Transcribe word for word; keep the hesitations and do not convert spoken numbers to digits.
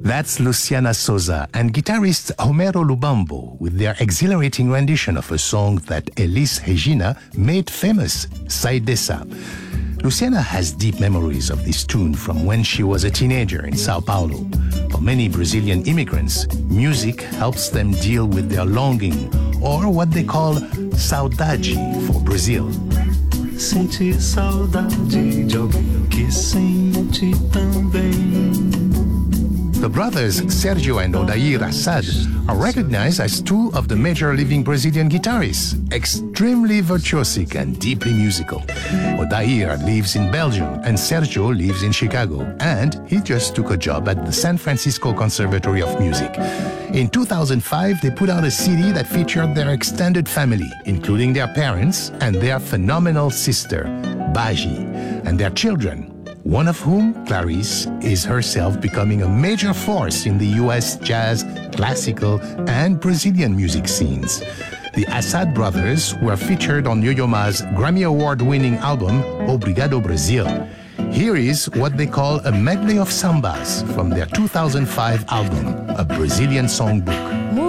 That's Luciana Souza and guitarist Homero Lubambo with their exhilarating rendition of a song that Elis Regina made famous, Sai Dessa. Luciana has deep memories of this tune from when she was a teenager in Sao Paulo. For many Brazilian immigrants, music helps them deal with their longing, or what they call saudade for Brazil. Sentir saudade de alguém que sente também. The brothers Sergio and Odair Assad are recognized as two of the major living Brazilian guitarists, extremely virtuosic and deeply musical. Odair lives in Belgium and Sergio lives in Chicago, and he just took a job at the San Francisco Conservatory of Music. In two thousand five, they put out a C D that featured their extended family, including their parents and their phenomenal sister, Baji, and their children, one of whom, Clarice, is herself becoming a major force in the U S jazz, classical, and Brazilian music scenes. The Assad brothers were featured on Yo-Yo Ma's Grammy Award-winning album, Obrigado Brasil. Here is what they call a medley of sambas from their two thousand five album, A Brazilian Songbook.